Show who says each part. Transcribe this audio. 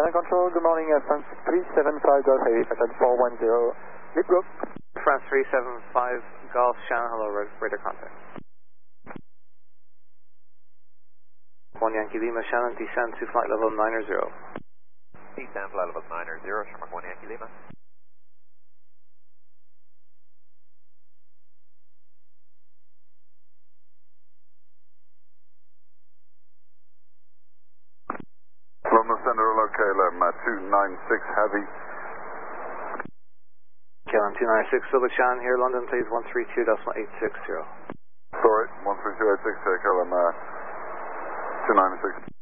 Speaker 1: Line control, good morning, France 375 Golf Heavy, Flight 410, Lip Group.
Speaker 2: France 375 Golf, Shannon, hello, radar contact. 1 Yankee Lima, Shannon, descend to flight level 9 0.
Speaker 3: Descend flight level 9 0, Shamrock 1 Yankee Lima.
Speaker 4: London Center, KLM 296 Heavy.
Speaker 2: KLM 296, Silver Shannon here, London, please 132.860.
Speaker 4: Sorry, 132.860, KLM 296.